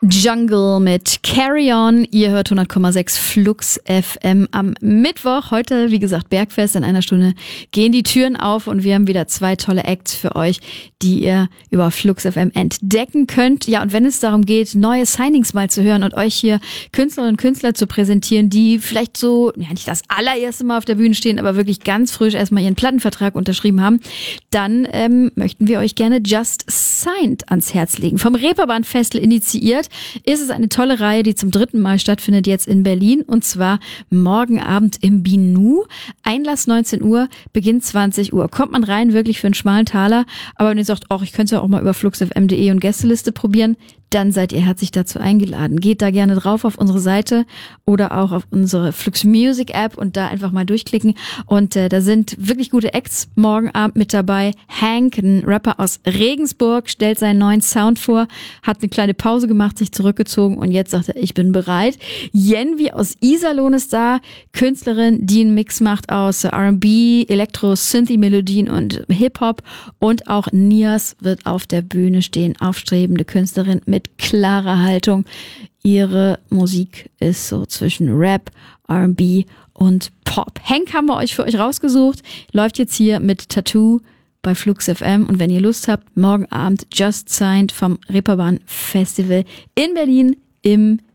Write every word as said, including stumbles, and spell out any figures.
Jungle mit Carry On. Ihr hört hundert Komma sechs Flux F M am Mittwoch. Heute, wie gesagt, Bergfest. In einer Stunde gehen die Türen auf und wir haben wieder zwei tolle Acts für euch, die ihr über Flux F M entdecken könnt. Ja, und wenn es darum geht, neue Signings mal zu hören und euch hier Künstlerinnen und Künstler zu präsentieren, die vielleicht so, ja, nicht das allererste Mal auf der Bühne stehen, aber wirklich ganz frisch erstmal ihren Plattenvertrag unterschrieben haben, dann ähm, möchten wir euch gerne Just Signed ans Herz legen. Vom Reeperbahn Festival initiiert ist es eine tolle Reihe, die zum dritten Mal stattfindet jetzt in Berlin, und zwar morgen Abend im Binu. Einlass neunzehn Uhr, Beginn zwanzig Uhr. Kommt man rein, wirklich für einen schmalen Taler, aber wenn ihr sagt, oh, ich könnte es ja auch mal über flux f m punkt de und Gästeliste probieren, dann seid ihr herzlich dazu eingeladen. Geht da gerne drauf auf unsere Seite oder auch auf unsere Flux Music App und da einfach mal durchklicken. Und äh, da sind wirklich gute Acts morgen Abend mit dabei. Hank, ein Rapper aus Regensburg, stellt seinen neuen Sound vor, hat eine kleine Pause gemacht, sich zurückgezogen und jetzt sagt er, ich bin bereit. Yenvi aus Iserlohn ist da, Künstlerin, die einen Mix macht aus R and B, Elektro, Synthie-Melodien und Hip-Hop. Und auch Nias wird auf der Bühne stehen, aufstrebende Künstlerin mit mit klarer Haltung. Ihre Musik ist so zwischen Rap, R and B und Pop. Hank haben wir euch für euch rausgesucht. Läuft jetzt hier mit Tattoo bei Flux F M. Und wenn ihr Lust habt, morgen Abend Just Signed vom Reeperbahn Festival in Berlin im